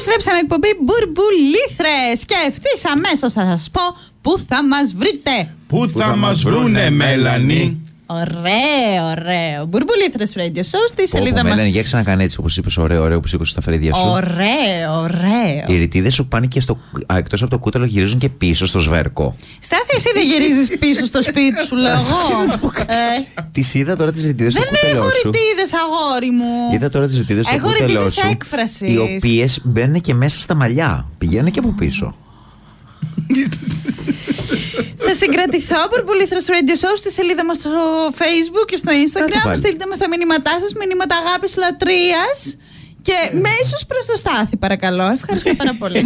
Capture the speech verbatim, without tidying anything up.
Επιστρέψαμε εκπομπή Μπουρμπουλήθρες και ευθύς αμέσως θα σας πω πού θα μας βρείτε. Πού θα, θα μας βρούνε, Μέλανη. Ωραίο, ωραίο. Μπουρμπουλήθρες Radio Show στη σελίδα μας. Μέλανη, για ξανακάνε έτσι όπως είπες, ωραίο, ωραίο που σήκωσε τα φρύδια σου. Ωραίο, ωραίο. Οι ρητίδες σου πάνε και στο, εκτός από το κούτελο, γυρίζουν και πίσω στο σβέρκο. Στάθη, εσύ δεν γυρίζεις πίσω στο σπίτι σου, λέω εγώ. ε. Τις είδα τώρα τις ρητίδες στο κούτελό σου. Δεν έχω ρητίδες, αγόρι μου. Είδα τώρα τις ρητίδες στο κούτελό σου. Έκφρασης. Οι οποίες μπαίνουν και μέσα στα μαλλιά. Πηγαίνουν και από πίσω. Θα συγκρατηθώ, Μπουρμπουλήθρες Radio Show, στη σελίδα μας στο Facebook και στο Instagram. Στείλτε μας τα μηνύματά σας, μηνύματα αγάπης, λατρείας και με ίσως προς το Στάθη, παρακαλώ. Ευχαριστώ πάρα πολύ.